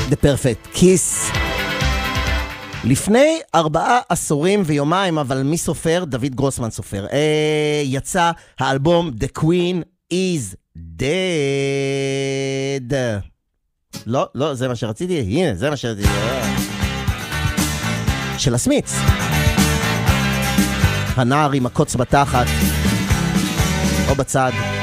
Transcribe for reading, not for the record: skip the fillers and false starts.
The Perfect Kiss. לפני 4 עשורים ויומיים, אבל מי סופר? דוד גרוסמן סופר. יצא האלבום The Queen is Dead. לא, זה מה שרציתי. הנה, זה מה שרציתי. של הסמיץ. הנער עם הקוץ בתחת, או בצד.